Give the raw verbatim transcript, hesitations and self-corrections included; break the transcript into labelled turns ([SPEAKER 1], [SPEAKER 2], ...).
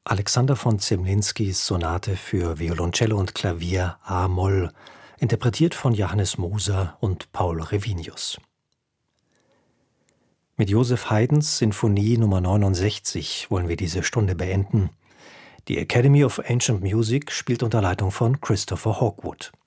[SPEAKER 1] Alexander von Zemlinskis Sonate für Violoncello und Klavier a-Moll, interpretiert von Johannes Moser und Paul Revinius. Mit Joseph Haydns Sinfonie Nummer neunundsechzig wollen wir diese Stunde beenden. Die Academy of Ancient Music spielt unter Leitung von Christopher Hawkwood.